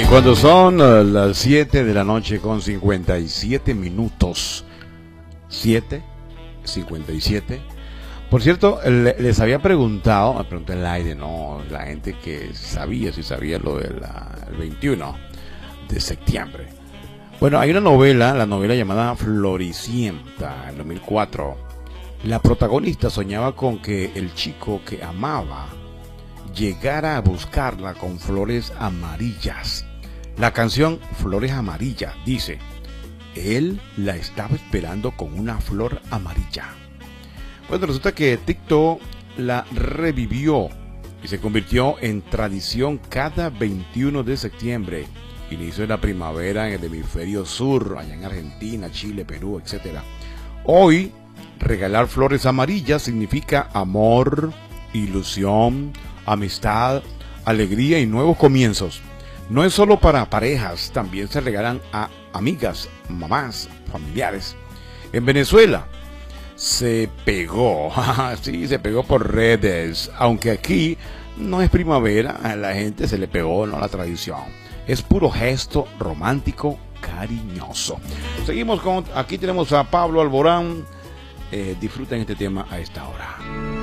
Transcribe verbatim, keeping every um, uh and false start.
Cuando son uh, las siete de la noche con cincuenta y siete minutos, siete, cincuenta y siete. Por cierto, le, les había preguntado, me pregunté en el aire, no, la gente que sabía, si sabía lo del veintiuno de septiembre. Bueno, hay una novela, la novela llamada Floricienta, en dos mil cuatro. La protagonista soñaba con que el chico que amaba llegara a buscarla con flores amarillas. La canción Flores Amarillas dice: él la estaba esperando con una flor amarilla. Bueno, resulta que TikTok la revivió y se convirtió en tradición cada veintiuno de septiembre, inicio de la primavera en el hemisferio sur, allá en Argentina, Chile, Perú, etcétera. Hoy, regalar flores amarillas significa amor, ilusión, amistad, alegría y nuevos comienzos. No es solo para parejas, también se regalan a amigas, mamás, familiares. En Venezuela se pegó, sí, se pegó por redes, aunque aquí no es primavera, a la gente se le pegó, no la tradición. Es puro gesto romántico, cariñoso. Seguimos con, aquí tenemos a Pablo Alborán, eh, disfruten este tema a esta hora.